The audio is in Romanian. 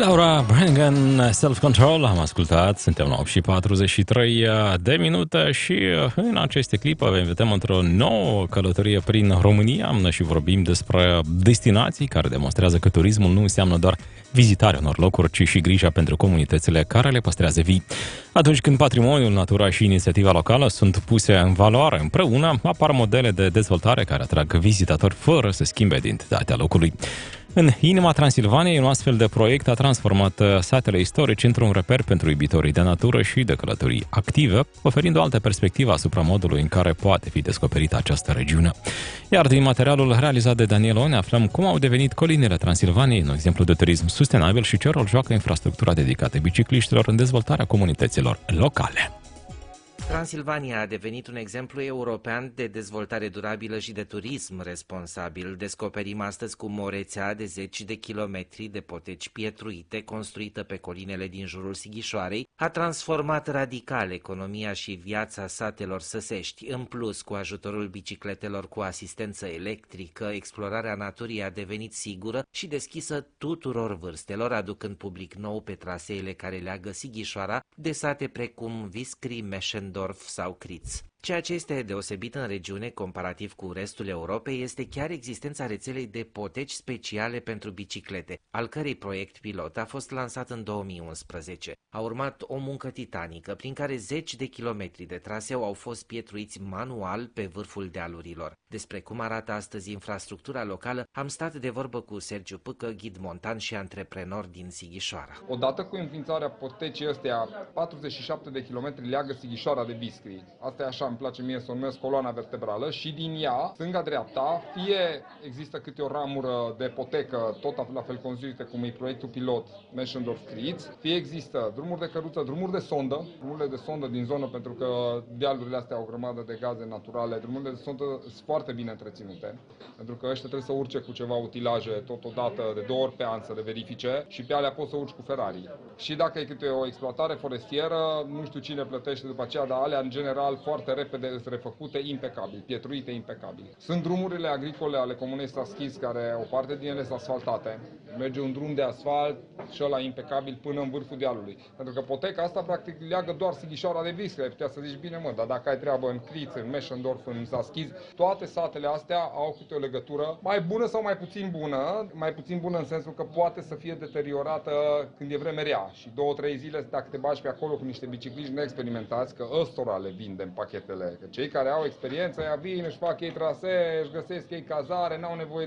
Laura Branigan, Self-Control, am ascultat, suntem la 8 și 43 de minute și în aceste clipe vedem într-o nouă călătorie prin România și vorbim despre destinații care demonstrează că turismul nu înseamnă doar vizitarea unor locuri, ci și grija pentru comunitățile care le păstrează vii. Atunci când patrimoniul, natura și inițiativa locală sunt puse în valoare împreună, apar modele de dezvoltare care atrag vizitatori fără să schimbe identitatea locului. În inima Transilvaniei, un astfel de proiect a transformat satele istorice într-un reper pentru iubitorii de natură și de călătorii active, oferind o altă perspectivă asupra modului în care poate fi descoperită această regiune. Iar din materialul realizat de Daniel O ne aflăm cum au devenit colinele Transilvaniei un exemplu de turism sustenabil și ce rol joacă infrastructura dedicată bicicliștilor în dezvoltarea comunităților locale. Transilvania a devenit un exemplu european de dezvoltare durabilă și de turism responsabil. Descoperim astăzi cum o rețea de 10 de kilometri de poteci pietruite, construită pe colinele din jurul Sighișoarei, a transformat radical economia și viața satelor săsești. În plus, cu ajutorul bicicletelor cu asistență electrică, explorarea naturii a devenit sigură și deschisă tuturor vârstelor, aducând public nou pe traseele care leagă Sighișoara de sate precum Viscri, Meșendorf sau Criț. Ceea ce este deosebit în regiune comparativ cu restul Europei este chiar existența rețelei de poteci speciale pentru biciclete, al cărei proiect pilot a fost lansat în 2011. A urmat o muncă titanică prin care 10 de kilometri de traseu au fost pietruiți manual pe vârful dealurilor. Despre cum arată astăzi infrastructura locală am stat de vorbă cu Sergiu Pâcă, ghid montan și antreprenor din Sighișoara. Odată cu înființarea potecii ăstea, 47 de kilometri leagă Sighișoara de Viscri. Asta e așa, îmi place mie să o numesc coloana vertebrală și din ea, stânga-dreapta, fie există câte o ramură de potecă, tot la fel construite cum e proiectul pilot Meșendorf-Criț, fie există drumuri de căruță, drumuri de sondă, drumurile de sondă din zonă pentru că dealurile astea au o grămadă de gaze naturale, drumurile de sondă sunt foarte bine întreținute, pentru că ăștia trebuie să urce cu ceva utilaje totodată de 2 ori pe an să le verifice și pe alea poți să urci cu Ferrari. Și dacă e câte o exploatare forestieră, nu știu cine plătește după aceea, dar alea în general foarte repede sunt refăcute impecabil, pietruite impecabil. Sunt drumurile agricole ale comunei Saschis, care o parte din ele sunt asfaltate. Merge un drum de asfalt și ăla impecabil până în vârful dealului. Pentru că poteca asta practic leagă doar Sighișoara de Viscri. Ai putea să zici bine, mă, dar dacă ai treabă în Criț, în Meșendorf, în Saschis, toate satele astea au câte o legătură mai bună sau mai puțin bună în sensul că poate să fie deteriorată când e vreme rea. Și 2-3 zile, dacă te bagi pe acolo cu niște bicicliști neexperimentați, că ăstora le vindem pachetele. Că cei care au experiență, ea vin, își fac ei trasee, își găsesc ei cazare, n-au nevoie